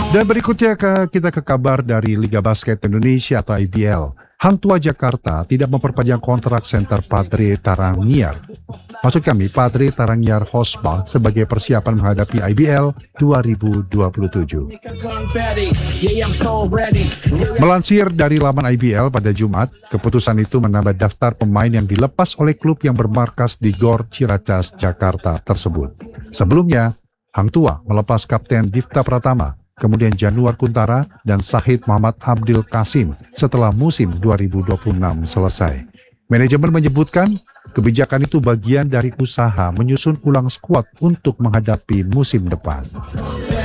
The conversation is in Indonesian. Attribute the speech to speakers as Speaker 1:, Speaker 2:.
Speaker 1: Dan berikutnya kita ke kabar dari Liga Basket Indonesia atau IBL. Hang Tua Jakarta tidak memperpanjang kontrak center Padre Tarangiar. Maksud kami Padre Tarangiar Hosbah sebagai persiapan menghadapi IBL 2027. Melansir dari laman IBL pada Jumat, keputusan itu menambah daftar pemain yang dilepas oleh klub yang bermarkas di Gor Ciracas, Jakarta tersebut. Sebelumnya, Hang Tua melepas Kapten Difta Pratama, kemudian Januar Kuntara dan Sahid Muhammad Abdil Kasim setelah musim 2026 selesai. Manajemen menyebutkan kebijakan itu bagian dari usaha menyusun ulang skuad untuk menghadapi musim depan.